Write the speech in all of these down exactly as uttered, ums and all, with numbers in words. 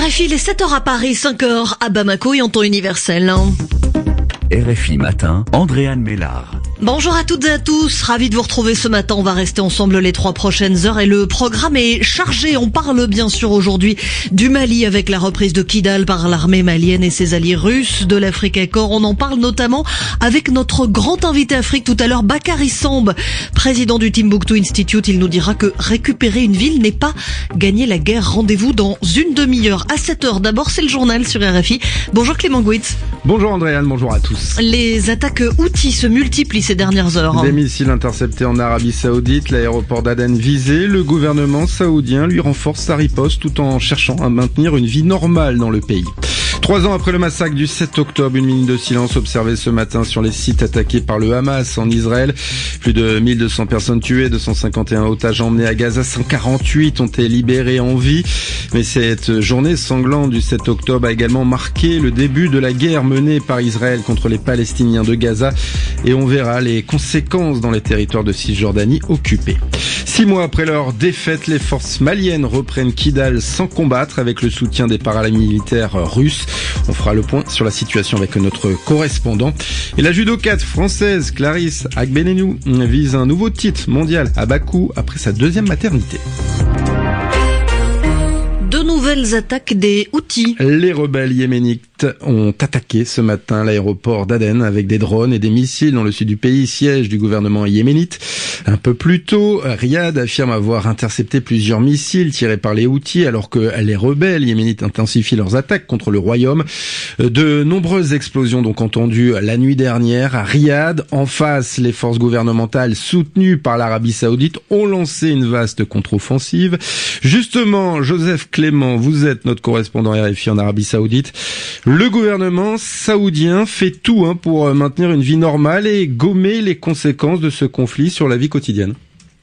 R F I, les sept heures à Paris, cinq heures à Bamako et en temps universel. R F I Matin, Andréane Mélard. Bonjour à toutes et à tous, ravi de vous retrouver ce matin. On va rester ensemble les trois prochaines heures et le programme est chargé. On parle bien sûr aujourd'hui du Mali avec la reprise de Kidal par l'armée malienne et ses alliés russes, de l'Afrique Accord. On en parle notamment avec notre grand invité Afrique tout à l'heure, Bakary Samb, président du Timbuktu Institute. Il nous dira que récupérer une ville n'est pas gagner la guerre. Rendez-vous dans une demi-heure à sept heures. D'abord, c'est le journal sur R F I. Bonjour Clément Gouitz. Bonjour Andréane, bonjour à tous. Les attaques Houthis se multiplient ces dernières heures. Des missiles interceptés en Arabie Saoudite, l'aéroport d'Aden visé. Le gouvernement saoudien lui renforce sa riposte tout en cherchant à maintenir une vie normale dans le pays. Trois ans après le massacre du sept octobre, une minute de silence observée ce matin sur les sites attaqués par le Hamas en Israël. Plus de mille deux cents personnes tuées, deux cent cinquante et un otages emmenés à Gaza, cent quarante-huit ont été libérés en vie. Mais cette journée sanglante du sept octobre a également marqué le début de la guerre menée par Israël contre les Palestiniens de Gaza. Et on verra les conséquences dans les territoires de Cisjordanie occupés. Six mois après leur défaite, les forces maliennes reprennent Kidal sans combattre avec le soutien des paramilitaires russes. On fera le point sur la situation avec notre correspondant. Et la judokate française Clarisse Agbenenou vise un nouveau titre mondial à Bakou après sa deuxième maternité. De nouvelles attaques des Houthis. Les rebelles yéménites ont attaqué ce matin l'aéroport d'Aden avec des drones et des missiles dans le sud du pays, siège du gouvernement yéménite. Un peu plus tôt, Riyad affirme avoir intercepté plusieurs missiles tirés par les Houthis alors que les rebelles yéménites intensifient leurs attaques contre le royaume. De nombreuses explosions donc entendues la nuit dernière à Riyad. En face, les forces gouvernementales soutenues par l'Arabie Saoudite ont lancé une vaste contre-offensive. Justement, Joseph Clément, vous êtes notre correspondant R F I en Arabie Saoudite. Le gouvernement saoudien fait tout hein, pour maintenir une vie normale et gommer les conséquences de ce conflit sur la vie quotidienne.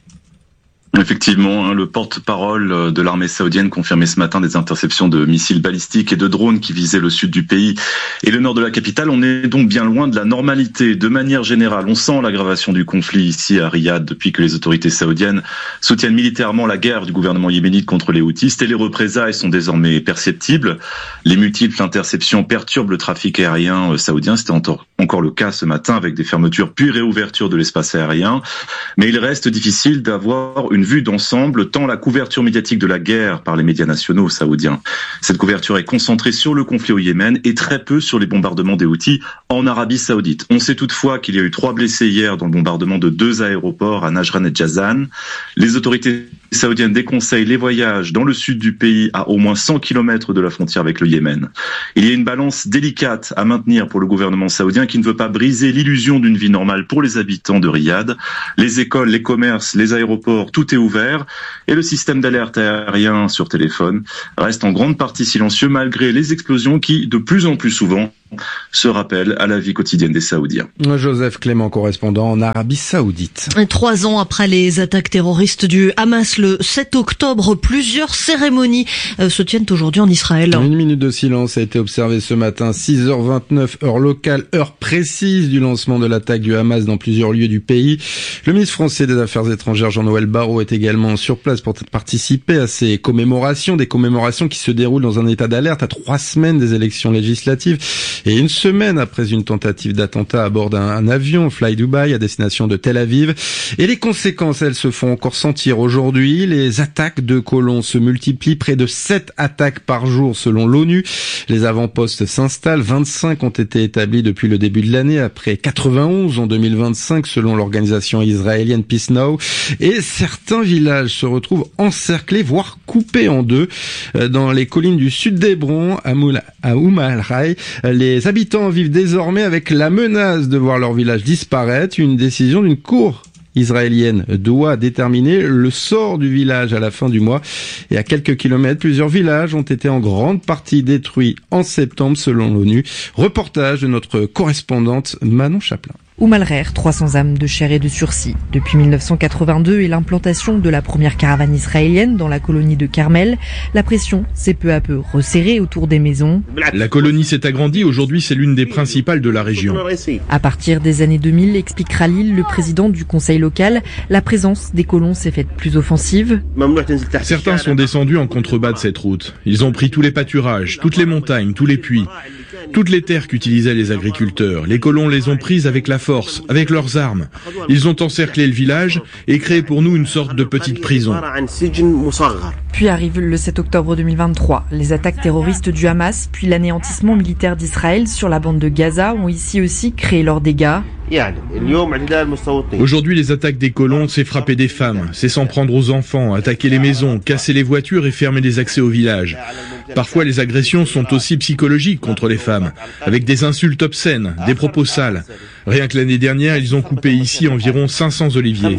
Effectivement, le porte-parole de l'armée saoudienne confirmait ce matin des interceptions de missiles balistiques et de drones qui visaient le sud du pays et le nord de la capitale. On est donc bien loin de la normalité. De manière générale, on sent l'aggravation du conflit ici à Riyad depuis que les autorités saoudiennes soutiennent militairement la guerre du gouvernement yéménite contre les Houthis et les représailles sont désormais perceptibles. Les multiples interceptions perturbent le trafic aérien saoudien. C'était encore le cas ce matin avec des fermetures puis réouvertures de l'espace aérien. Mais il reste difficile d'avoir une vue d'ensemble, tant la couverture médiatique de la guerre par les médias nationaux saoudiens. Cette couverture est concentrée sur le conflit au Yémen et très peu sur les bombardements des Houthis en Arabie Saoudite. On sait toutefois qu'il y a eu trois blessés hier dans le bombardement de deux aéroports à Najran et Jazan. Les autorités saoudiennes déconseillent les voyages dans le sud du pays à au moins cent kilomètres de la frontière avec le Yémen. Il y a une balance délicate à maintenir pour le gouvernement saoudien qui ne veut pas briser l'illusion d'une vie normale pour les habitants de Riyad. Les écoles, les commerces, les aéroports, tout est ouvert et le système d'alerte aérien sur téléphone reste en grande partie silencieux malgré les explosions qui, de plus en plus souvent, se rappellent à la vie quotidienne des Saoudiens. Joseph Clément, correspondant en Arabie Saoudite. Trois ans après les attaques terroristes du Hamas le sept octobre, plusieurs cérémonies se tiennent aujourd'hui en Israël. Une minute de silence a été observée ce matin, six heures vingt-neuf, heure locale, heure précise du lancement de l'attaque du Hamas dans plusieurs lieux du pays. Le ministre français des Affaires étrangères, Jean-Noël Barrot, est également sur place pour participer à ces commémorations, des commémorations qui se déroulent dans un état d'alerte à trois semaines des élections législatives. Et une semaine après une tentative d'attentat à bord d'un avion Fly Dubai à destination de Tel Aviv. Et les conséquences, elles se font encore sentir aujourd'hui. Les attaques de colons se multiplient, près de sept attaques par jour selon l'ONU. Les avant-postes s'installent, vingt-cinq ont été établis depuis le début de l'année, après quatre-vingt-onze en deux mille vingt-cinq selon l'organisation israélienne Peace Now. Et certains villages se retrouvent encerclés, voire coupés en deux. Dans les collines du sud d'Hébron, à Oum al-Ray, les Les habitants vivent désormais avec la menace de voir leur village disparaître. Une décision d'une cour israélienne doit déterminer le sort du village à la fin du mois. Et à quelques kilomètres, plusieurs villages ont été en grande partie détruits en septembre selon l'ONU. Reportage de notre correspondante Manon Chaplin. Oum Al-Ghair, trois cents âmes de chair et de sursis. Depuis mille neuf cent quatre-vingt-deux et l'implantation de la première caravane israélienne dans la colonie de Carmel, la pression s'est peu à peu resserrée autour des maisons. La colonie s'est agrandie, aujourd'hui c'est l'une des principales de la région. À partir des années deux mille, explique Khalil, le président du conseil local, la présence des colons s'est faite plus offensive. Certains sont descendus en contrebas de cette route. Ils ont pris tous les pâturages, toutes les montagnes, tous les puits. Toutes les terres qu'utilisaient les agriculteurs, les colons les ont prises avec la force, avec leurs armes. Ils ont encerclé le village et créé pour nous une sorte de petite prison. Puis arrive le sept octobre deux mille vingt-trois. Les attaques terroristes du Hamas, puis l'anéantissement militaire d'Israël sur la bande de Gaza ont ici aussi créé leurs dégâts. Aujourd'hui, les attaques des colons, c'est frapper des femmes, c'est s'en prendre aux enfants, attaquer les maisons, casser les voitures et fermer les accès au village. Parfois, les agressions sont aussi psychologiques contre les femmes, avec des insultes obscènes, des propos sales. Rien que l'année dernière, ils ont coupé ici environ cinq cents oliviers.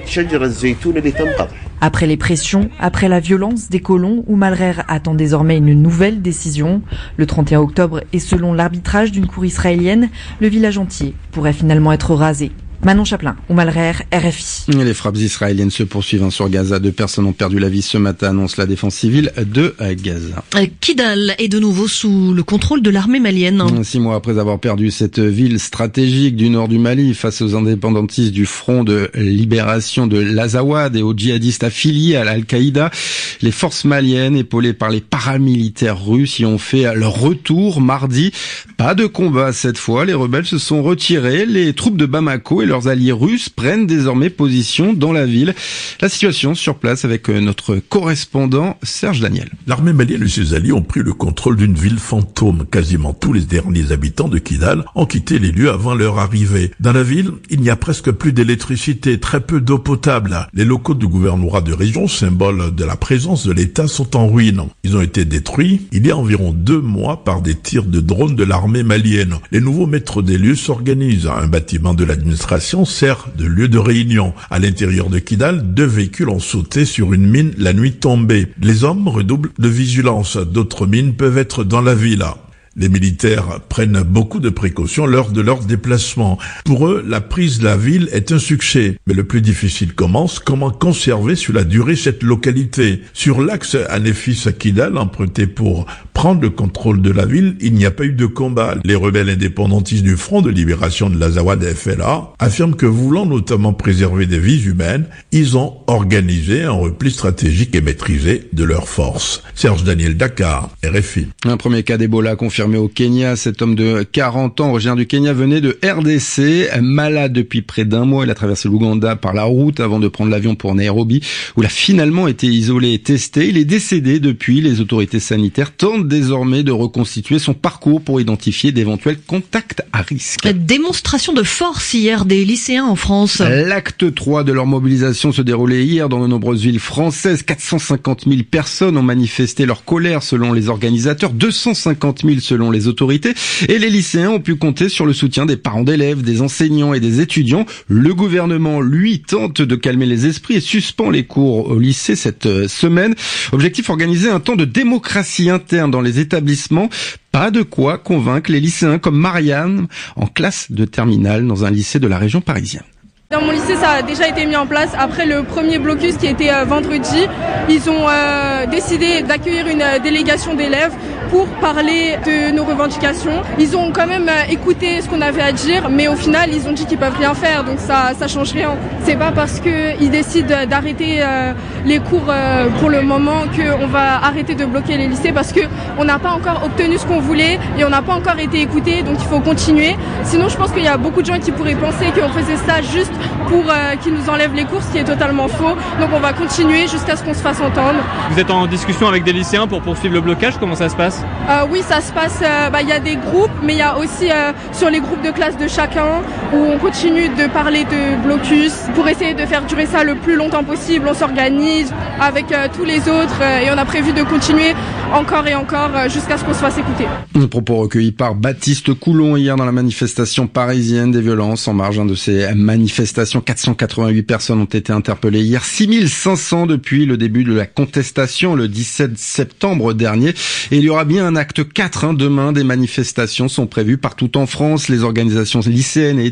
Après les pressions, après la violence des colons, Oum Al-Ghair attend désormais une nouvelle décision. Le trente et un octobre, et selon l'arbitrage d'une cour israélienne, le village entier pourrait finalement être rasé. Manon Chaplin, Oum Al-Ghair, R F I. Les frappes israéliennes se poursuivent sur Gaza. Deux personnes ont perdu la vie ce matin, annonce la défense civile de Gaza. Kidal est de nouveau sous le contrôle de l'armée malienne. Six mois après avoir perdu cette ville stratégique du nord du Mali face aux indépendantistes du Front de libération de l'Azawad et aux djihadistes affiliés à l'Al-Qaïda, les forces maliennes, épaulées par les paramilitaires russes, y ont fait leur retour mardi. Pas de combat cette fois, les rebelles se sont retirés. Les troupes de Bamako et leurs alliés russes prennent désormais position dans la ville. La situation sur place avec notre correspondant Serge Daniel. L'armée malienne et ses alliés ont pris le contrôle d'une ville fantôme. Quasiment tous les derniers habitants de Kidal ont quitté les lieux avant leur arrivée. Dans la ville, il n'y a presque plus d'électricité, très peu d'eau potable. Les locaux du gouvernorat de région, symbole de la présence de l'État, sont en ruine. Ils ont été détruits il y a environ deux mois par des tirs de drones de l'armée malienne. Les nouveaux maîtres des lieux s'organisent. Un bâtiment de l'administration sert de lieu de réunion. À l'intérieur de Kidal, deux véhicules ont sauté sur une mine la nuit tombée. Les hommes redoublent de vigilance. D'autres mines peuvent être dans la ville. Les militaires prennent beaucoup de précautions lors de leurs déplacements. Pour eux, la prise de la ville est un succès. Mais le plus difficile commence, comment conserver sur la durée cette localité. Sur l'axe Anéfis-Kidal, emprunté pour prendre le contrôle de la ville, il n'y a pas eu de combat. Les rebelles indépendantistes du Front de libération de l'Azawad F L A affirment que, voulant notamment préserver des vies humaines, ils ont organisé un repli stratégique et maîtrisé de leurs forces. Serge Daniel, Dakar, R F I. Un premier cas d'Ebola confirmé au Kenya. Cet homme de quarante ans, originaire du Kenya, venait de R D C. Malade depuis près d'un mois, il a traversé l'Ouganda par la route avant de prendre l'avion pour Nairobi, où il a finalement été isolé et testé. Il est décédé depuis. Les autorités sanitaires tentent désormais de reconstituer son parcours pour identifier d'éventuels contacts à risque. La démonstration de force hier des lycéens en France. L'acte trois de leur mobilisation se déroulait hier dans de nombreuses villes françaises. quatre cent cinquante mille personnes ont manifesté leur colère selon les organisateurs, deux cent cinquante mille selon les autorités, et les lycéens ont pu compter sur le soutien des parents d'élèves, des enseignants et des étudiants. Le gouvernement, lui, tente de calmer les esprits et suspend les cours au lycée cette semaine. Objectif, organiser un temps de démocratie interne dans les établissements. Pas de quoi convaincre les lycéens comme Marianne, en classe de terminale dans un lycée de la région parisienne. Dans mon lycée, ça a déjà été mis en place. Après le premier blocus qui était euh, vendredi, ils ont euh, décidé d'accueillir une euh, délégation d'élèves pour parler de nos revendications. Ils ont quand même euh, écouté ce qu'on avait à dire, mais au final, ils ont dit qu'ils peuvent rien faire, donc ça ça change rien. C'est pas parce qu'ils décident d'arrêter euh, les cours euh, pour le moment qu'on va arrêter de bloquer les lycées, parce que on n'a pas encore obtenu ce qu'on voulait et on n'a pas encore été écouté, donc il faut continuer. Sinon, je pense qu'il y a beaucoup de gens qui pourraient penser qu'on faisait ça juste pour euh, qu'ils nous enlèvent les cours, ce qui est totalement faux. Donc on va continuer jusqu'à ce qu'on se fasse entendre. Vous êtes en discussion avec des lycéens pour poursuivre le blocage, comment ça se passe ? euh, Oui, ça se passe, euh, bah, y a des groupes, mais il y a aussi euh, sur les groupes de classe de chacun, où on continue de parler de blocus pour essayer de faire durer ça le plus longtemps possible. On s'organise avec euh, tous les autres euh, et on a prévu de continuer encore et encore euh, jusqu'à ce qu'on se fasse écouter. Un propos recueilli par Baptiste Coulon hier dans la manifestation parisienne des violences en marge de ces manifestations. quatre cent quatre-vingt-huit personnes ont été interpellées hier, six mille cinq cents depuis le début de la contestation le dix-sept septembre dernier. Et il y aura bien un acte quatre hein, demain. Des manifestations sont prévues partout en France. Les organisations lycéennes et étudiantes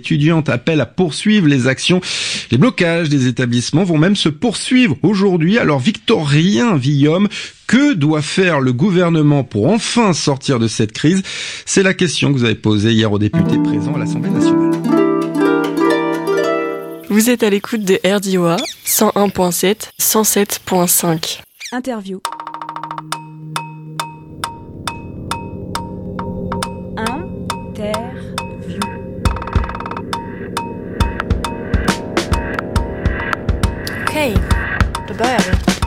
étudiantes appellent à poursuivre les actions. Les blocages des établissements vont même se poursuivre aujourd'hui. Alors Victorien Villaume, que doit faire le gouvernement pour enfin sortir de cette crise? C'est la question que vous avez posée hier aux députés présents à l'Assemblée nationale. Vous êtes à l'écoute de R D O A cent un virgule sept, cent sept virgule cinq. Interview. Interview. Okay, dabei.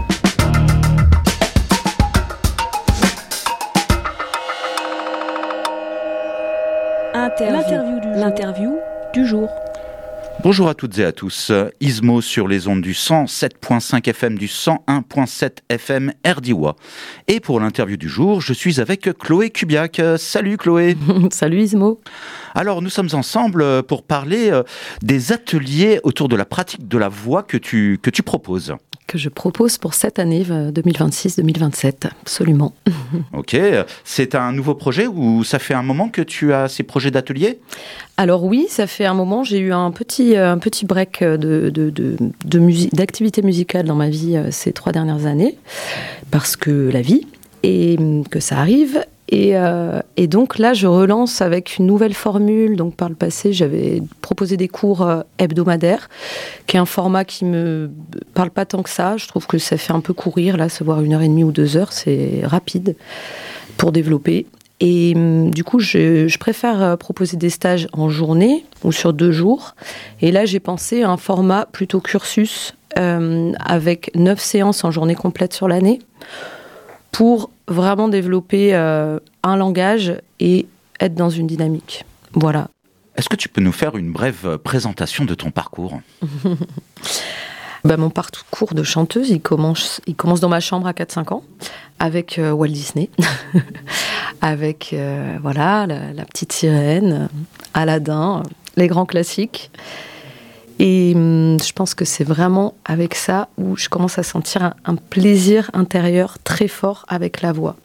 Interview. L'interview du jour. Bonjour à toutes et à tous, Ismo sur les ondes du cent sept virgule cinq F M, du cent un virgule sept F M R D O A. Et pour l'interview du jour, je suis avec Chloé Kubiak. Salut Chloé. Salut Ismo. Alors nous sommes ensemble pour parler des ateliers autour de la pratique de la voix que tu, que tu proposes. Que je propose pour cette année deux mille vingt-six deux mille vingt-sept, absolument. Ok, c'est un nouveau projet ou ça fait un moment que tu as ces projets d'atelier ? Alors oui, ça fait un moment, j'ai eu un petit, un petit break de, de, de, de musique, d'activité musicale dans ma vie ces trois dernières années, parce que la vie, et que ça arrive. Et, euh, et donc là, je relance avec une nouvelle formule. Donc par le passé, j'avais proposé des cours euh, hebdomadaires, qui est un format qui me parle pas tant que ça. Je trouve que ça fait un peu courir, là, se voir une heure et demie ou deux heures, c'est rapide pour développer. Et euh, du coup, je, je préfère euh, proposer des stages en journée ou sur deux jours. Et là, j'ai pensé à un format plutôt cursus, euh, avec neuf séances en journée complète sur l'année, pour vraiment développer euh, un langage et être dans une dynamique. Voilà. Est-ce que tu peux nous faire une brève présentation de ton parcours ? Bah, mon parcours de chanteuse, il commence, il commence dans ma chambre à quatre cinq ans, avec euh, Walt Disney, avec euh, voilà, la, la petite sirène, Aladdin, les grands classiques. Et hum, je pense que c'est vraiment avec ça où je commence à sentir un, un plaisir intérieur très fort avec la voix.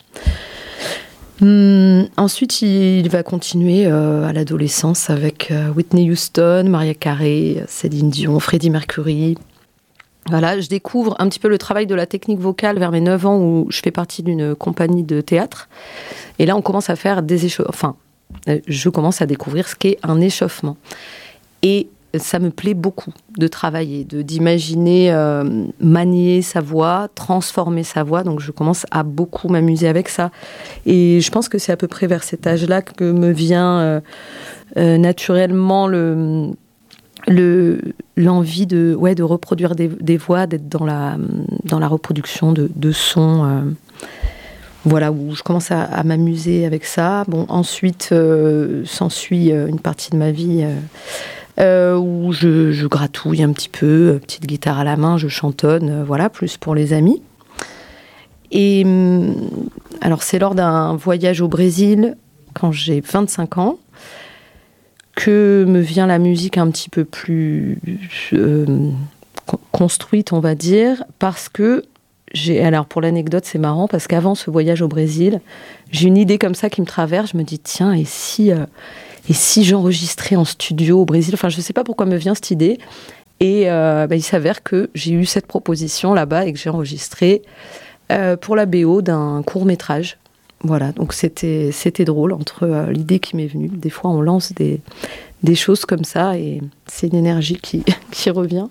Hum, ensuite, il, il va continuer euh, à l'adolescence avec euh, Whitney Houston, Mariah Carey, Céline Dion, Freddie Mercury. Voilà, je découvre un petit peu le travail de la technique vocale vers mes neuf ans où je fais partie d'une compagnie de théâtre. Et là, on commence à faire des échauffements. Enfin, je commence à découvrir ce qu'est un échauffement. Et ça me plaît beaucoup de travailler, de, d'imaginer euh, manier sa voix, transformer sa voix. Donc, je commence à beaucoup m'amuser avec ça. Et je pense que c'est à peu près vers cet âge-là que me vient euh, euh, naturellement le, le, l'envie de, ouais, de reproduire des, des voix, d'être dans la, dans la reproduction de, de sons. Euh, voilà, où je commence à, à m'amuser avec ça. Bon, ensuite, euh, s'ensuit une partie de ma vie... Euh, Euh, où je, je gratouille un petit peu, petite guitare à la main, je chantonne, euh, voilà, plus pour les amis. Et euh, alors c'est lors d'un voyage au Brésil, quand j'ai vingt-cinq ans, que me vient la musique un petit peu plus euh, construite, on va dire, parce que j'ai, alors pour l'anecdote, c'est marrant, parce qu'avant ce voyage au Brésil, j'ai une idée comme ça qui me traverse, je me dis, tiens, et si... Euh, Et si j'enregistrais en studio au Brésil, enfin je ne sais pas pourquoi me vient cette idée. Et euh, bah, il s'avère que j'ai eu cette proposition là-bas et que j'ai enregistré euh, pour la B O d'un court-métrage. Voilà, donc c'était, c'était drôle entre euh, l'idée qui m'est venue. Des fois on lance des, des choses comme ça et c'est une énergie qui, qui revient.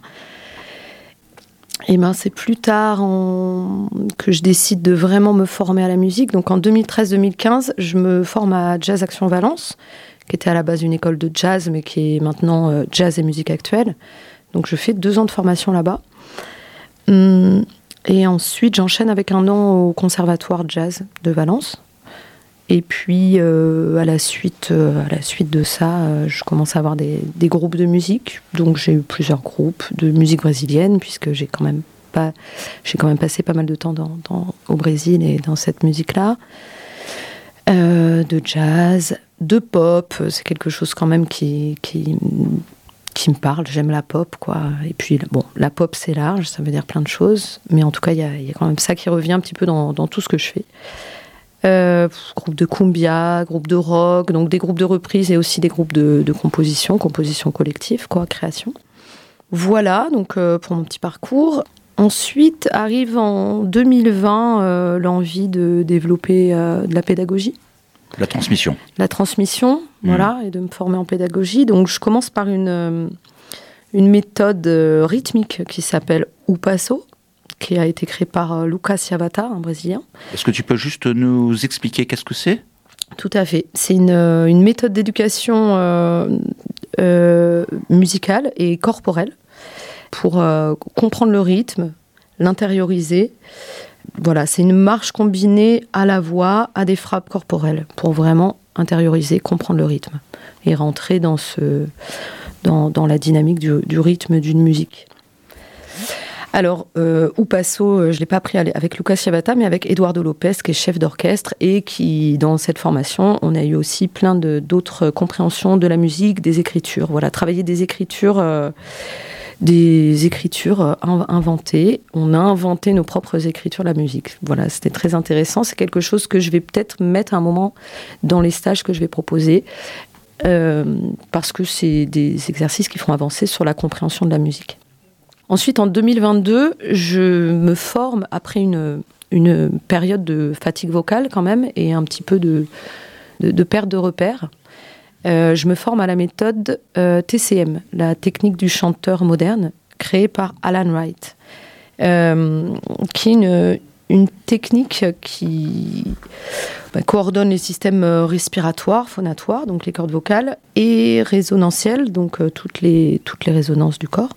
Et ben c'est plus tard en... que je décide de vraiment me former à la musique. Donc en deux mille treize deux mille quinze, je me forme à Jazz Action Valence, qui était à la base une école de jazz, mais qui est maintenant euh, jazz et musique actuelle. Donc je fais deux ans de formation là-bas. Hum, et ensuite, j'enchaîne avec un an au conservatoire jazz de Valence. Et puis, euh, à, la suite, euh, à la suite de ça, euh, je commence à avoir des, des groupes de musique. Donc j'ai eu plusieurs groupes de musique brésilienne, puisque j'ai quand même, pas, j'ai quand même passé pas mal de temps dans, dans, au Brésil et dans cette musique-là. Euh, de jazz, de pop, c'est quelque chose quand même qui, qui, qui me parle, j'aime la pop, quoi. Et puis, bon, la pop c'est large, ça veut dire plein de choses, mais en tout cas, il y a, y a quand même ça qui revient un petit peu dans, dans tout ce que je fais. Euh, groupe de cumbia, groupe de rock, donc des groupes de reprise et aussi des groupes de, de composition, composition collective, quoi, création. Voilà, donc euh, pour mon petit parcours. Ensuite, arrive en deux mille vingt euh, l'envie de développer euh, de la pédagogie. La transmission. La transmission, mmh. voilà, et de me former en pédagogie. Donc, je commence par une, euh, une méthode euh, rythmique qui s'appelle O Passo, qui a été créée par euh, Lucas Ciavata, un Brésilien. Est-ce que tu peux juste nous expliquer qu'est-ce que c'est ? Tout à fait. C'est une, une méthode d'éducation euh, euh, musicale et corporelle pour euh, comprendre le rythme, l'intérioriser. Voilà, c'est une marche combinée à la voix, à des frappes corporelles, pour vraiment intérioriser, comprendre le rythme et rentrer dans, ce, dans, dans la dynamique du, du rythme d'une musique. Alors, euh, O Passo, je ne l'ai pas appris avec Lucas Ciavata, mais avec Eduardo Lopez, qui est chef d'orchestre, et qui, dans cette formation, on a eu aussi plein de, d'autres compréhensions de la musique, des écritures. Voilà, travailler des écritures... Euh, des écritures inventées. On a inventé nos propres écritures de la musique. Voilà, c'était très intéressant. C'est quelque chose que je vais peut-être mettre à un moment dans les stages que je vais proposer, euh, parce que c'est des exercices qui font avancer sur la compréhension de la musique. Ensuite, en deux mille vingt-deux, je me forme après une, une période de fatigue vocale quand même et un petit peu de, de, de perte de repères. Euh, je me forme à la méthode euh, T C M, la technique du chanteur moderne, créée par Alan Wright, euh, qui est une, une technique qui bah, coordonne les systèmes respiratoires, phonatoires, donc les cordes vocales, et résonantielles, donc euh, toutes les, toutes les résonances du corps.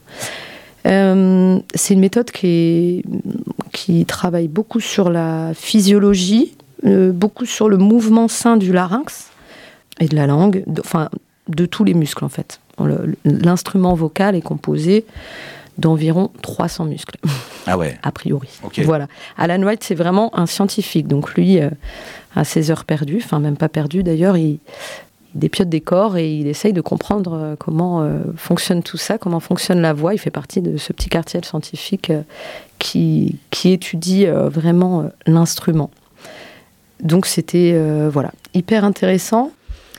Euh, c'est une méthode qui, est, qui travaille beaucoup sur la physiologie, euh, beaucoup sur le mouvement sain du larynx, et de la langue, de, enfin de tous les muscles en fait. Le, l'instrument vocal est composé d'environ trois cents muscles. Ah ouais. A priori. Okay. Voilà. Alan Wright, c'est vraiment un scientifique. Donc lui, euh, à ses heures perdues, enfin même pas perdues d'ailleurs, il, il dépiote des corps et il essaye de comprendre euh, comment euh, fonctionne tout ça, comment fonctionne la voix. Il fait partie de ce petit quartier scientifique euh, qui, qui étudie euh, vraiment euh, l'instrument. Donc c'était euh, voilà, hyper intéressant.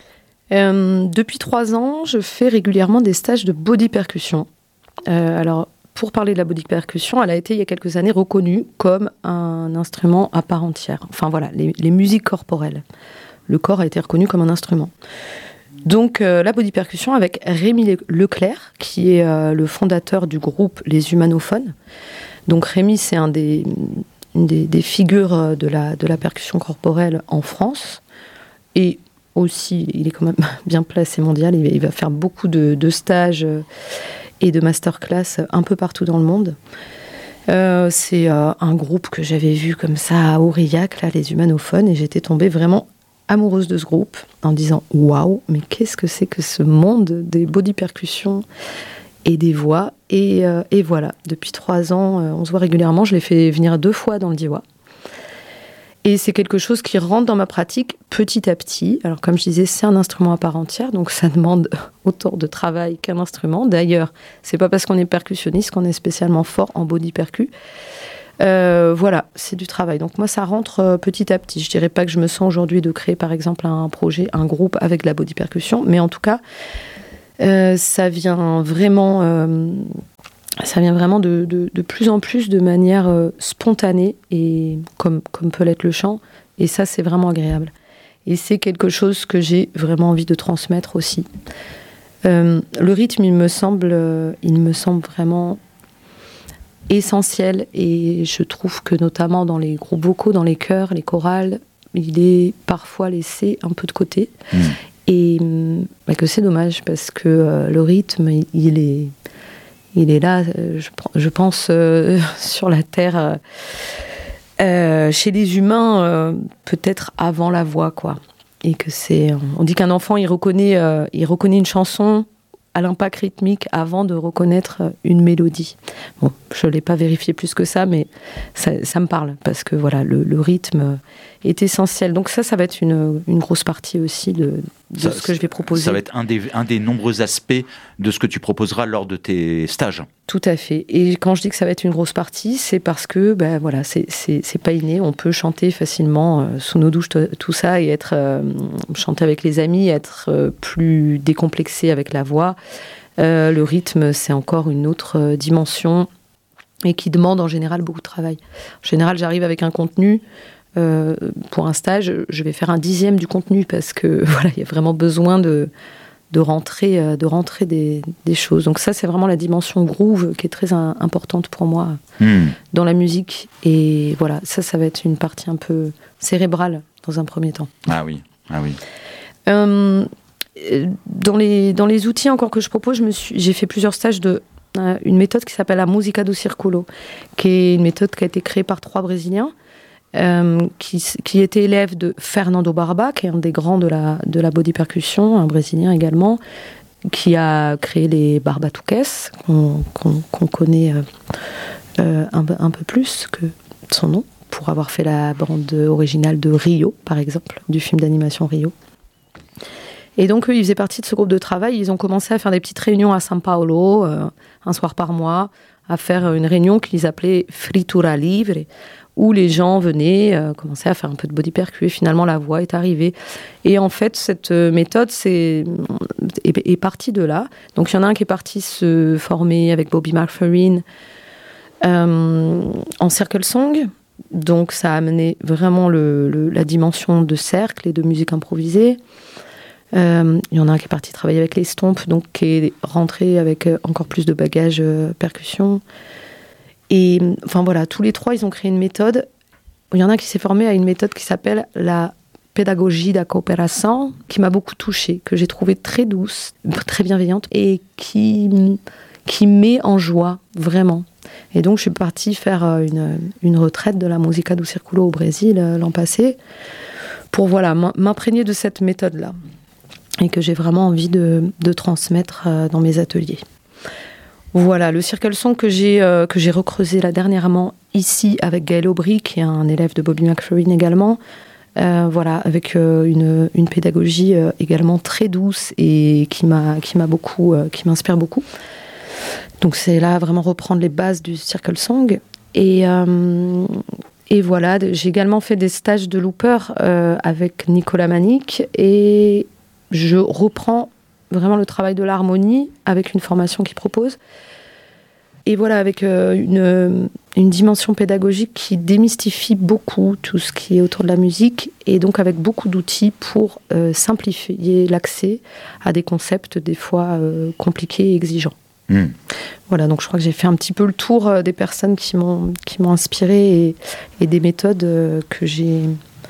Euh, depuis trois ans, je fais régulièrement des stages de body percussion. Euh, alors, pour parler de la body percussion, elle a été il y a quelques années reconnue comme un instrument à part entière. Enfin voilà, les, les musiques corporelles. Le corps a été reconnu comme un instrument. Donc euh, la body percussion avec Rémi Leclerc, qui est euh, le fondateur du groupe Les Humanophones. Donc Rémi, c'est un des, une des, des figures de la, de la percussion corporelle en France. Et aussi, il est quand même bien placé mondial. Il va, il va faire beaucoup de, de stages et de masterclass un peu partout dans le monde. Euh, c'est euh, un groupe que j'avais vu comme ça à Aurillac, là, les Humanophones, et j'étais tombée vraiment amoureuse de ce groupe en disant « Waouh, mais qu'est-ce que c'est que ce monde des body percussions et des voix ?» et, euh, et voilà, depuis trois ans, euh, on se voit régulièrement. Je l'ai fait venir deux fois dans le Diois. Et c'est quelque chose qui rentre dans ma pratique petit à petit. Alors, comme je disais, c'est un instrument à part entière, donc ça demande autant de travail qu'un instrument. D'ailleurs, c'est pas parce qu'on est percussionniste qu'on est spécialement fort en body percu. Euh, voilà, c'est du travail. Donc moi, ça rentre petit à petit. Je dirais pas que je me sens aujourd'hui de créer, par exemple, un projet, un groupe avec de la body percussion, mais en tout cas, euh, ça vient vraiment... Euh, Ça vient vraiment de, de, de plus en plus de manière euh, spontanée, et comme, comme peut l'être le chant. Et ça, c'est vraiment agréable. Et c'est quelque chose que j'ai vraiment envie de transmettre aussi. Euh, le rythme, il me semble, euh, il me semble vraiment essentiel. Et je trouve que notamment dans les groupes vocaux, dans les chœurs, les chorales, il est parfois laissé un peu de côté. Mmh. Et bah, que c'est dommage parce que euh, le rythme, il, il est... Il est là, je, je pense, euh, sur la Terre, euh, euh, chez les humains, euh, peut-être avant la voix, quoi. Et que c'est, on dit qu'un enfant, il reconnaît, euh, il reconnaît une chanson à l'impact rythmique avant de reconnaître une mélodie. Bon, je ne l'ai pas vérifié plus que ça, mais ça, ça me parle, parce que voilà, le, le rythme est essentiel. Donc ça, ça va être une, une grosse partie aussi de, de ça, ce que je vais proposer. Ça va être un des, un des nombreux aspects de ce que tu proposeras lors de tes stages. Tout à fait. Et quand je dis que ça va être une grosse partie, c'est parce que ben, voilà, c'est, c'est, c'est pas inné. On peut chanter facilement euh, sous nos douches, t- tout ça, et être euh, chanter avec les amis, être euh, plus décomplexé avec la voix. Euh, le rythme, c'est encore une autre euh, dimension et qui demande en général beaucoup de travail. En général, j'arrive avec un contenu. Euh, pour un stage, je vais faire un dixième du contenu parce que voilà, il y a vraiment besoin de, de rentrer, euh, de rentrer des, des choses. Donc ça, c'est vraiment la dimension groove qui est très un, importante pour moi mmh. dans la musique. Et voilà, ça, ça va être une partie un peu cérébrale dans un premier temps. Ah oui, ah oui. Euh, dans les, dans les outils encore que je propose, je me suis, j'ai fait plusieurs stages de euh, une méthode qui s'appelle la Música do Círculo, qui est une méthode qui a été créée par trois Brésiliens, euh, qui, qui était élève de Fernando Barba, qui est un des grands de la, de la body percussion, un Brésilien également, qui a créé les Barbatuques, qu'on, qu'on, qu'on connaît euh, euh, un, un peu plus que son nom, pour avoir fait la bande originale de Rio, par exemple, du film d'animation Rio. Et donc, eux, ils faisaient partie de ce groupe de travail. Ils ont commencé à faire des petites réunions à São Paulo, euh, un soir par mois, à faire une réunion qu'ils appelaient Fritura Livre, où les gens venaient, euh, commençaient à faire un peu de body percu, et finalement, la voix est arrivée. Et en fait, cette méthode c'est, est, est partie de là. Donc, il y en a un qui est parti se former avec Bobby McFerrin euh, en circle song. Donc, ça a amené vraiment le, le, la dimension de cercle et de musique improvisée. Euh, il y en a un qui est parti travailler avec les Stompes, donc qui est rentré avec euh, encore plus de bagages euh, percussion. Et enfin voilà, tous les trois, ils ont créé une méthode. Il y en a un qui s'est formé à une méthode qui s'appelle la pédagogie da coopération, qui m'a beaucoup touchée, que j'ai trouvée très douce, très bienveillante, et qui, qui met en joie, vraiment. Et donc, je suis partie faire une, une retraite de la Música do Círculo au Brésil euh, l'an passé, pour voilà, m'imprégner de cette méthode-là, et que j'ai vraiment envie de, de transmettre euh, dans mes ateliers. Voilà, le circle song que j'ai, euh, que j'ai recreusé là dernièrement ici avec Gaël Aubry, qui est un élève de Bobby McFerrin également, euh, voilà, avec euh, une, une pédagogie euh, également très douce et qui, m'a, qui, m'a beaucoup, euh, qui m'inspire beaucoup. Donc c'est là vraiment reprendre les bases du circle song. Et, euh, et voilà, j'ai également fait des stages de looper euh, avec Nicolas Manic, et je reprends vraiment le travail de l'harmonie avec une formation qu'il propose. Et voilà, avec euh, une, une dimension pédagogique qui démystifie beaucoup tout ce qui est autour de la musique, et donc avec beaucoup d'outils pour euh, simplifier l'accès à des concepts des fois euh, compliqués et exigeants. Mmh. Voilà, donc je crois que j'ai fait un petit peu le tour euh, des personnes qui m'ont, qui m'ont inspiré, et, et des méthodes euh, que j'ai...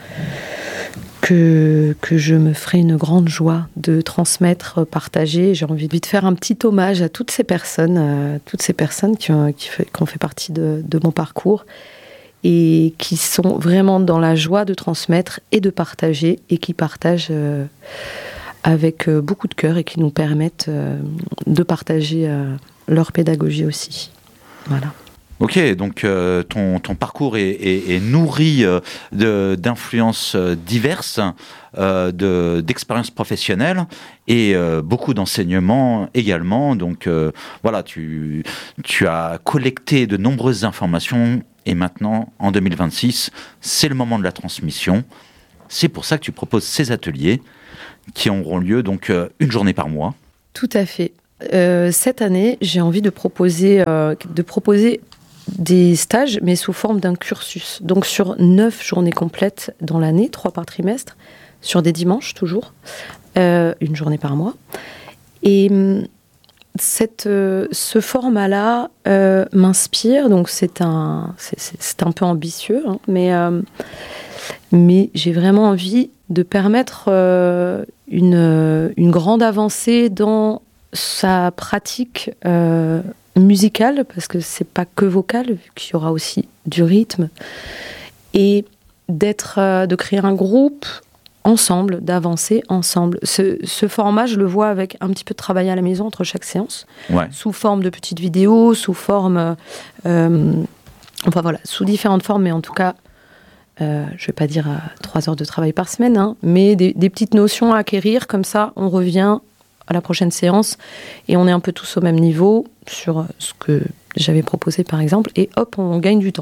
Que, que je me ferai une grande joie de transmettre, partager. J'ai envie de faire un petit hommage à toutes ces personnes, euh, toutes ces personnes qui ont, qui, fait, qui ont fait partie de, de mon parcours, et qui sont vraiment dans la joie de transmettre et de partager, et qui partagent euh, avec euh, beaucoup de cœur, et qui nous permettent euh, de partager euh, leur pédagogie aussi. Voilà. Ok, donc euh, ton, ton parcours est, est, est nourri euh, de, d'influences euh, diverses, euh, de, d'expériences professionnelles, et euh, beaucoup d'enseignements également. Donc euh, voilà, tu, tu as collecté de nombreuses informations, et maintenant, en deux mille vingt-six, c'est le moment de la transmission. C'est pour ça que tu proposes ces ateliers qui auront lieu donc euh, une journée par mois. Tout à fait. Euh, cette année, j'ai envie de proposer, euh, de proposer des stages, mais sous forme d'un cursus. Donc sur neuf journées complètes dans l'année, trois par trimestre, sur des dimanches toujours, euh, une journée par mois. Et cette, euh, ce format-là euh, m'inspire. Donc c'est un, c'est, c'est, c'est un peu ambitieux, hein, mais, euh, mais j'ai vraiment envie de permettre euh, une, une grande avancée dans sa pratique euh, musicale, parce que c'est pas que vocal, vu qu'il y aura aussi du rythme, et d'être, euh, de créer un groupe ensemble, d'avancer ensemble. Ce, ce format, je le vois avec un petit peu de travail à la maison entre chaque séance, ouais. sous forme de petites vidéos, sous forme... Euh, enfin voilà, sous différentes formes, mais en tout cas, euh, je ne vais pas dire à trois heures de travail par semaine, hein, mais des, des petites notions à acquérir, comme ça, on revient à la prochaine séance et on est un peu tous au même niveau sur ce que j'avais proposé, par exemple, et hop, on gagne du temps.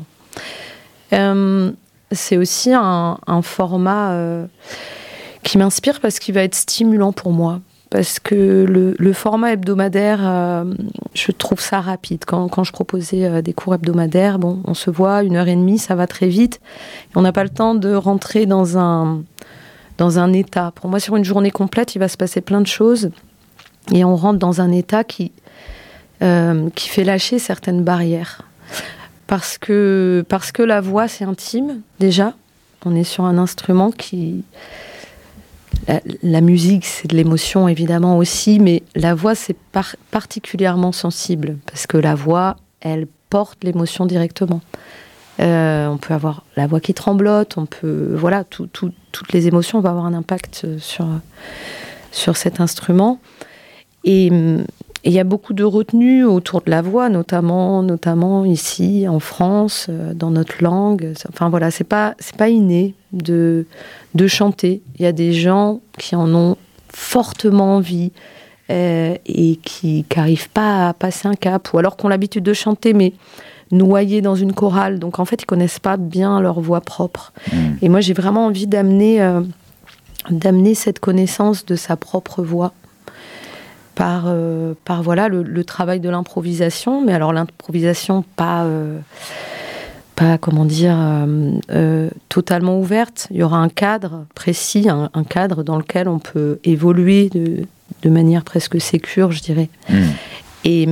Euh, c'est aussi un, un format euh, qui m'inspire parce qu'il va être stimulant pour moi. Parce que le, le format hebdomadaire, euh, je trouve ça rapide. Quand, quand je proposais euh, des cours hebdomadaires, bon, on se voit, une heure et demie, ça va très vite. Et on n'a pas le temps de rentrer dans un, dans un état. Pour moi, sur une journée complète, il va se passer plein de choses. Et on rentre dans un état qui, euh, qui fait lâcher certaines barrières. Parce que, parce que la voix, c'est intime, déjà. On est sur un instrument qui... La, la musique, c'est de l'émotion, évidemment, aussi, mais la voix, c'est par, particulièrement sensible, parce que la voix, elle porte l'émotion directement. Euh, on peut avoir la voix qui tremblote, on peut... Voilà, tout, tout, toutes les émotions vont avoir un impact sur, sur cet instrument. Et il y a beaucoup de retenues autour de la voix, notamment, notamment ici, en France, dans notre langue. Enfin, voilà, c'est pas, c'est pas inné de... de chanter. Il y a des gens qui en ont fortement envie euh, et qui n'arrivent pas à passer un cap, ou alors qui ont l'habitude de chanter, mais noyés dans une chorale. Donc, en fait, ils ne connaissent pas bien leur voix propre. Mmh. Et moi, j'ai vraiment envie d'amener, euh, d'amener cette connaissance de sa propre voix par, euh, par voilà, le, le travail de l'improvisation. Mais alors, l'improvisation, pas... Euh, pas, comment dire, euh, euh, totalement ouverte. Il y aura un cadre précis, un, un cadre dans lequel on peut évoluer de, de manière presque sécure, je dirais. Mmh. Et,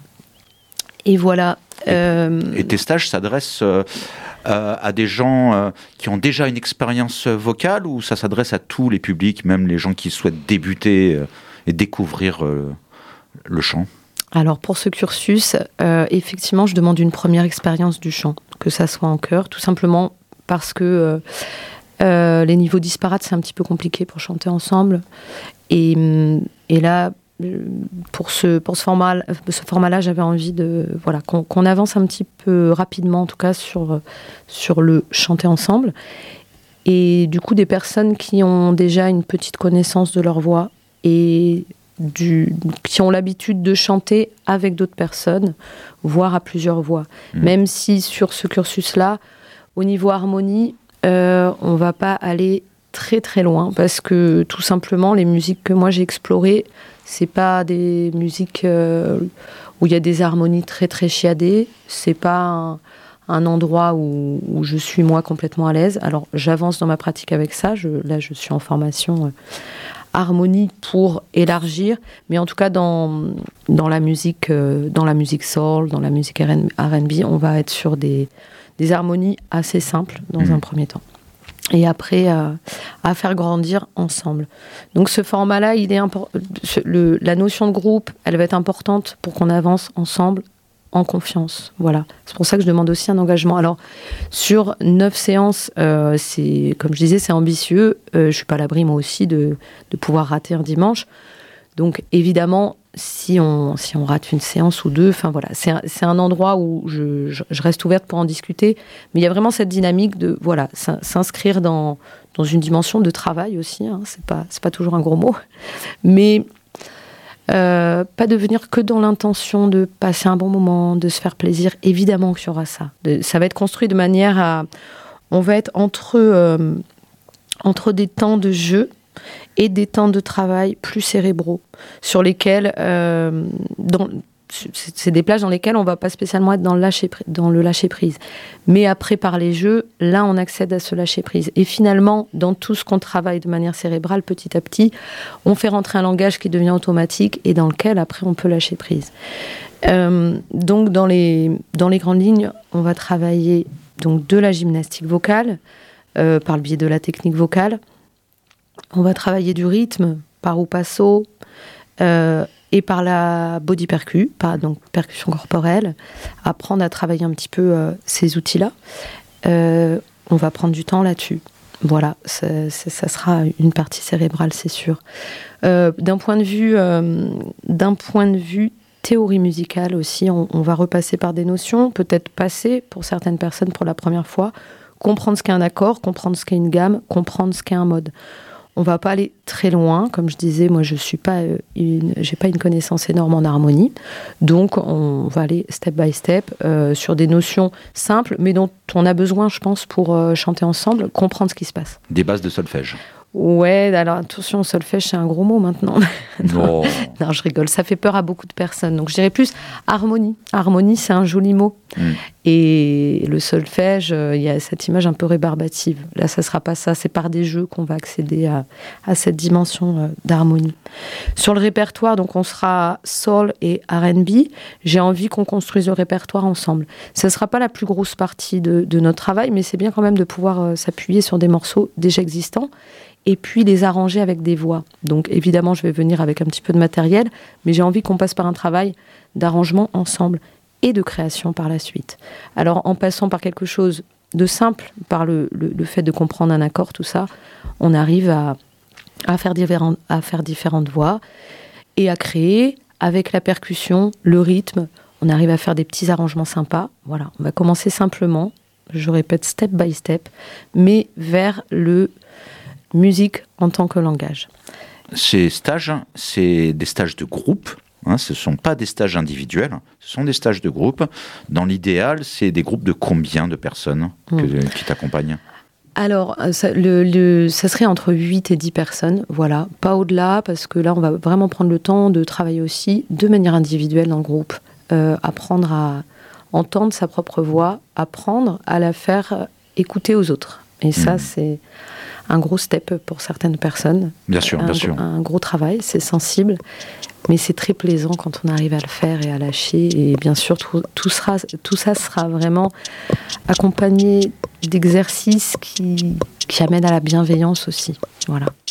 et voilà. Euh... Et, et tes stages s'adressent euh, euh, à des gens euh, qui ont déjà une expérience vocale, ou ça s'adresse à tous les publics, même les gens qui souhaitent débuter euh, et découvrir euh, le chant? Alors, pour ce cursus, euh, effectivement, je demande une première expérience du chant, que ça soit en chœur, tout simplement parce que euh, euh, les niveaux disparates, c'est un petit peu compliqué pour chanter ensemble. Et, et là, pour ce, pour ce, format, ce format-là, j'avais envie de, voilà, qu'on, qu'on avance un petit peu rapidement, en tout cas, sur, sur le chanter ensemble. Et du coup, des personnes qui ont déjà une petite connaissance de leur voix et... Du, qui ont l'habitude de chanter avec d'autres personnes, voire à plusieurs voix. Mmh. Même si sur ce cursus-là, au niveau harmonie, euh, on ne va pas aller très très loin, parce que tout simplement, les musiques que moi j'ai explorées, ce n'est pas des musiques euh, où il y a des harmonies très très chiadées, ce n'est pas un, un endroit où, où je suis moi complètement à l'aise. Alors j'avance dans ma pratique avec ça, je, là je suis en formation... Euh, harmonie pour élargir, mais en tout cas dans, dans la musique euh, dans la musique soul, dans la musique R and B, on va être sur des, des harmonies assez simples dans mmh. un premier temps. Et après, euh, à faire grandir ensemble. Donc ce format-là, il est impor- le, la notion de groupe, elle va être importante pour qu'on avance ensemble en confiance. Voilà. C'est pour ça que je demande aussi un engagement. Alors, sur neuf séances, euh, c'est, comme je disais, c'est ambitieux. Euh, je suis pas à l'abri, moi aussi, de, de pouvoir rater un dimanche. Donc, évidemment, si on, si on rate une séance ou deux, enfin voilà, c'est un, c'est un endroit où je, je, je reste ouverte pour en discuter. Mais il y a vraiment cette dynamique de, voilà, s'inscrire dans, dans une dimension de travail aussi. Hein. C'est pas, c'est pas toujours un gros mot. Mais... Euh, pas devenir que dans l'intention de passer un bon moment, de se faire plaisir. Évidemment qu'il y aura ça. De, ça va être construit de manière à... On va être entre, euh, entre des temps de jeu et des temps de travail plus cérébraux, sur lesquels... Euh, dans, c'est des plages dans lesquelles on ne va pas spécialement être dans le lâcher, dans le lâcher prise. Mais après, par les jeux, là, on accède à ce lâcher prise. Et finalement, dans tout ce qu'on travaille de manière cérébrale, petit à petit, on fait rentrer un langage qui devient automatique et dans lequel, après, on peut lâcher prise. Euh, donc, dans les, dans les grandes lignes, on va travailler donc, de la gymnastique vocale, euh, par le biais de la technique vocale. On va travailler du rythme, par ou passo, euh, et par la body percu, par, donc percussion corporelle, apprendre à travailler un petit peu euh, ces outils-là. Euh, on va prendre du temps là-dessus. Voilà, c'est, c'est, ça sera une partie cérébrale, c'est sûr. Euh, d'un point de vue, euh, d'un point de vue théorie musicale aussi, on, on va repasser par des notions, peut-être passer pour certaines personnes pour la première fois, comprendre ce qu'est un accord, comprendre ce qu'est une gamme, comprendre ce qu'est un mode. On va pas aller très loin, comme je disais, moi je suis pas une, j'ai pas une connaissance énorme en harmonie, donc on va aller step by step euh, sur des notions simples, mais dont on a besoin, je pense, pour euh, chanter ensemble, comprendre ce qui se passe. Des bases de solfège. Ouais, alors attention, solfège, c'est un gros mot maintenant. non, non, je rigole, ça fait peur à beaucoup de personnes. Donc je dirais plus harmonie. Harmonie, c'est un joli mot. Mm. Et le solfège, il euh, y a cette image un peu rébarbative. Là, ça ne sera pas ça. C'est par des jeux qu'on va accéder à, à cette dimension euh, d'harmonie. Sur le répertoire, donc on sera soul et R and B. J'ai envie qu'on construise le répertoire ensemble. Ce ne sera pas la plus grosse partie de, de notre travail, mais c'est bien quand même de pouvoir euh, s'appuyer sur des morceaux déjà existants et puis les arranger avec des voix. Donc évidemment, je vais venir avec un petit peu de matériel, mais j'ai envie qu'on passe par un travail d'arrangement ensemble et de création par la suite. Alors en passant par quelque chose de simple, par le, le, le fait de comprendre un accord, tout ça, on arrive à, à, faire différentes, à faire différentes voix et à créer avec la percussion, le rythme, on arrive à faire des petits arrangements sympas. Voilà, on va commencer simplement, je répète step by step, mais vers le musique en tant que langage. Ces stages, c'est des stages de groupe, hein, ce ne sont pas des stages individuels, ce sont des stages de groupe. Dans l'idéal, c'est des groupes de combien de personnes que, mmh. qui t'accompagnent ? Alors, ça, le, le, ça serait entre huit et dix personnes, voilà, pas au-delà, parce que là, on va vraiment prendre le temps de travailler aussi de manière individuelle dans le groupe, euh, apprendre à entendre sa propre voix, apprendre à la faire écouter aux autres. Et ça, mmh. c'est un gros step pour certaines personnes. Bien sûr, un, bien sûr. Un gros travail, c'est sensible, mais c'est très plaisant quand on arrive à le faire et à lâcher. Et bien sûr, tout, tout, sera, tout ça sera vraiment accompagné d'exercices qui, qui amènent à la bienveillance aussi. Voilà.